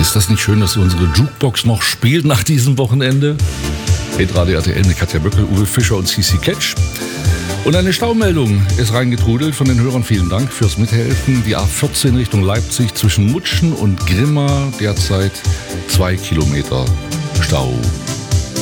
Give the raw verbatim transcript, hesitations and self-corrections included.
Ist das nicht schön, dass unsere Jukebox noch spielt nach diesem Wochenende? Hitradio R T L mit Katja Böckel, Uwe Fischer und C C Catch. Und eine Staumeldung ist reingetrudelt von den Hörern. Vielen Dank fürs Mithelfen. Die A vierzehn Richtung Leipzig zwischen Mutschen und Grimma derzeit zwei Kilometer Stau.